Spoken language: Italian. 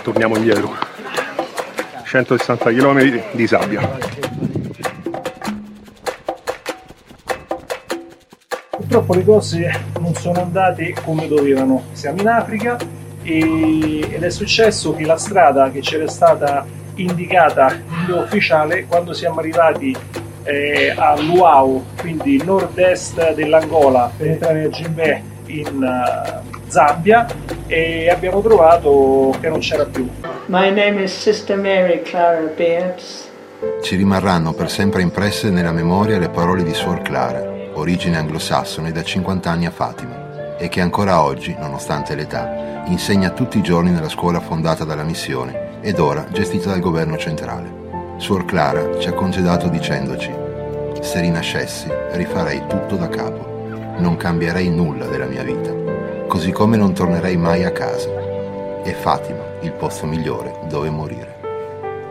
torniamo indietro. 160 km di sabbia. Purtroppo le cose non sono andate come dovevano. Siamo in Africa ed è successo che la strada che c'era stata indicata in via ufficiale, quando siamo arrivati a Luau, quindi nord-est dell'Angola, per entrare a Djembe in Zambia, e abbiamo trovato che non c'era più. My name is Sister Mary Clara Beards. Ci rimarranno per sempre impresse nella memoria le parole di Suor Clara, origine anglosassone, da 50 anni a Fatima, e che ancora oggi, nonostante l'età, insegna tutti i giorni nella scuola fondata dalla missione ed ora gestita dal governo centrale. Suor Clara ci ha congedato dicendoci: se rinascessi rifarei tutto da capo, non cambierei nulla della mia vita, così come non tornerei mai a casa. E Fatima il posto migliore dove morire.